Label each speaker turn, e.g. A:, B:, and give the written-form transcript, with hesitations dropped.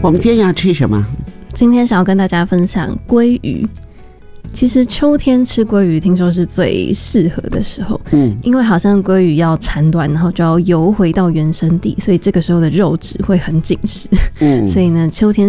A: 我们今天要吃什么？
B: 今天想要跟大家分享鲑鱼。其实秋天吃鲑鱼听说是最适合的时候，因为好像鲑鱼要产卵，然后就要游回到原生地，所以这个时候的肉质会很紧实，所以呢秋天